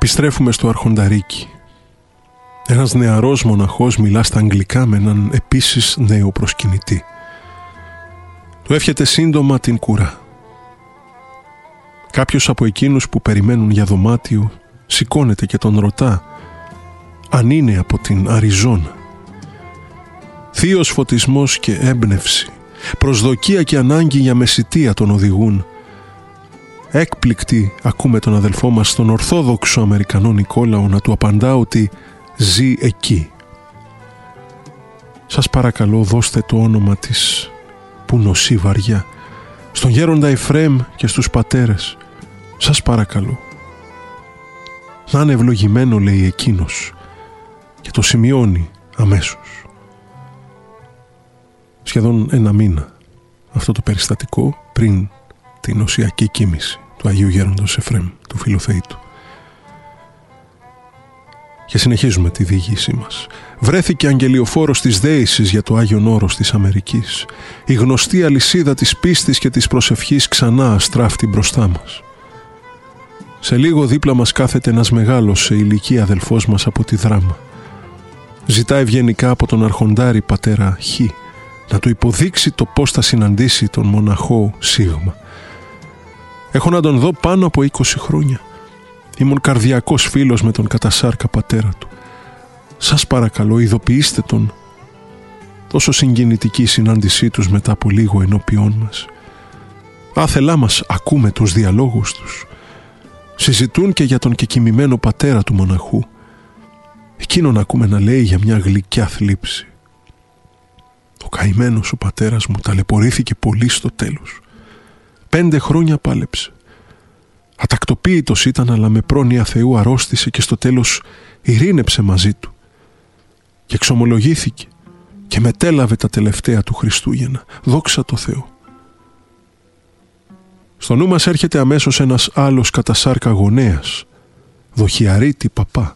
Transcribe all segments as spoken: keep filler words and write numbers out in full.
Επιστρέφουμε στο Αρχονταρίκι. Ένας νεαρός μοναχός μιλά στα αγγλικά με έναν επίσης νέο προσκυνητή. Του εύχεται σύντομα την κουρά. Κάποιος από εκείνους που περιμένουν για δωμάτιο σηκώνεται και τον ρωτά αν είναι από την Αριζόνα. Θείος φωτισμός και έμπνευση, προσδοκία και ανάγκη για μεσιτεία τον οδηγούν. Έκπληκτοι ακούμε τον αδελφό μας, τον Ορθόδοξο Αμερικανό Νικόλαο, να του απαντά ότι ζει εκεί. Σας παρακαλώ, δώστε το όνομα της που νοσεί βαριά στον γέροντα Εφραίμ και στους πατέρες. Σας παρακαλώ. Να είναι ευλογημένο, λέει εκείνος, και το σημειώνει αμέσως. Σχεδόν ένα μήνα αυτό το περιστατικό πριν την νοσιακή κοίμηση του Αγίου Γέροντος Εφραίμ, του Φιλοθεήτου. Και συνεχίζουμε τη διήγησή μας. Βρέθηκε αγγελιοφόρος της δέησης για το Άγιον Όρος της Αμερικής. Η γνωστή αλυσίδα της πίστης και της προσευχής ξανά αστράφτει μπροστά μας. Σε λίγο δίπλα μας κάθεται ένας μεγάλος σε ηλικία αδελφός μας από τη Δράμα. Ζητά ευγενικά από τον αρχοντάρη πατέρα Χ να του υποδείξει το πώς θα συναντήσει τον μοναχό Σίγμα. Έχω να τον δω πάνω από είκοσι χρόνια. Ήμουν καρδιακός φίλος με τον κατασάρκα πατέρα του. Σας παρακαλώ, ειδοποιήστε τον. Τόσο συγκινητική η συνάντησή τους μετά από λίγο ενώπιόν μας. Άθελά μας ακούμε τους διαλόγους τους. Συζητούν και για τον κεκοιμημένο πατέρα του μοναχού. Εκείνον ακούμε να λέει για μια γλυκιά θλίψη. Ο καημένος ο πατέρας μου ταλαιπωρήθηκε πολύ στο τέλος. Πέντε χρόνια πάλεψε. Ατακτοποίητος ήταν, αλλά με πρόνοια Θεού αρρώστησε και στο τέλος ειρήνεψε μαζί του και εξομολογήθηκε και μετέλαβε τα τελευταία του Χριστούγεννα. Δόξα τω Θεώ. Στο νου μας έρχεται αμέσως ένας άλλος κατασάρκα γονέας, δοχιαρίτη παπά.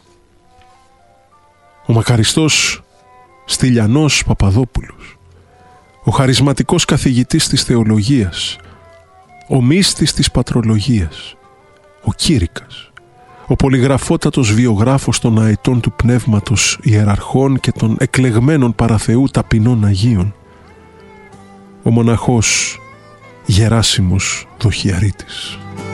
Ο μακαριστός Στυλιανός Παπαδόπουλος, ο χαρισματικός καθηγητής της θεολογίας, ο μύστης της πατρολογίας, ο Κήρυκας, ο πολυγραφότατος βιογράφος των αετών του πνεύματος ιεραρχών και των εκλεγμένων παραθεού ταπεινών Αγίων, ο μοναχός Γεράσιμος Δοχιαρίτης.